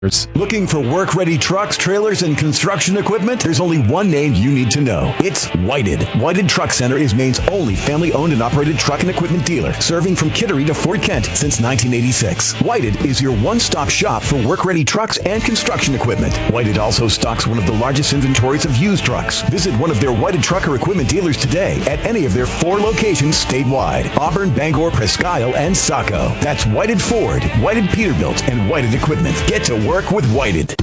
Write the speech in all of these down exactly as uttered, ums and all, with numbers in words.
Looking for work-ready trucks, trailers, and construction equipment? There's only one name you need to know. It's Whited. Whited Truck Center is Maine's only family-owned and operated truck and equipment dealer, serving from Kittery to Fort Kent since nineteen eighty-six. Whited is your one-stop shop for work-ready trucks and construction equipment. Whited also stocks one of the largest inventories of used trucks. Visit one of their Whited trucker equipment dealers today at any of their four locations statewide: Auburn, Bangor, Presque Isle, and Saco. That's Whited Ford, Whited Peterbilt, and Whited Equipment. Get to work with Whited.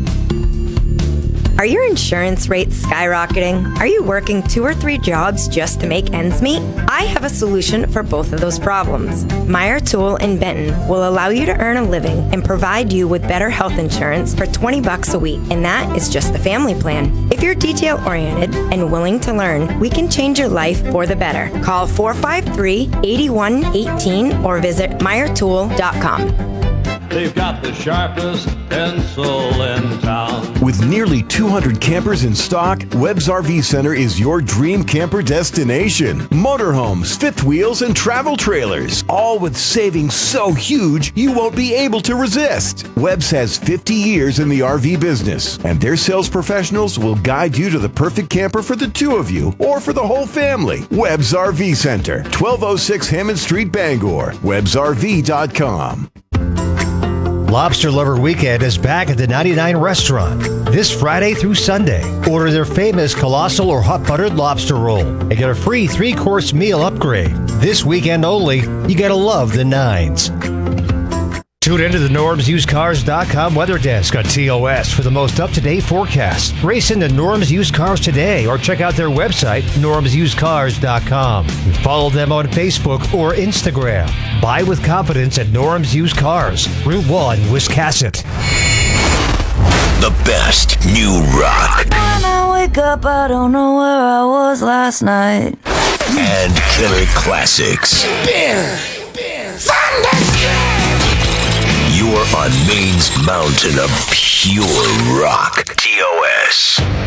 Are your insurance rates skyrocketing? Are you working two or three jobs just to make ends meet? I have a solution for both of those problems. Meyer Tool in Benton will allow you to earn a living and provide you with better health insurance for twenty bucks a week, and that is just the family plan. If you're detail-oriented and willing to learn, we can change your life for the better. Call four five three, eight one one eight or visit meyer tool dot com. They've got the sharpest pencil in town. With nearly two hundred campers in stock, Webb's R V Center is your dream camper destination. Motorhomes, fifth wheels, and travel trailers, all with savings so huge you won't be able to resist. Webb's has fifty years in the R V business, and their sales professionals will guide you to the perfect camper for the two of you or for the whole family. Webb's R V Center, twelve oh six Hammond Street, Bangor. Webbs R V dot com. Lobster Lover Weekend is back at the ninety-nine Restaurant this Friday through Sunday. Order their famous colossal or hot buttered lobster roll and get a free three-course meal upgrade. This weekend only, you gotta love the nines. Tune into the Norms Used Cars dot com weather desk on T O S for the most up-to-date forecast. Race into Norms Used Cars today or check out their website, Norms Used Cars dot com. Follow them on Facebook or Instagram. Buy with confidence at Norms Used Cars, Route one, Wiscasset. The best new rock. When I wake up, I don't know where I was last night. And killer classics. Beer! Beer! Thunder! You're on Maine's mountain of pure rock. T O S.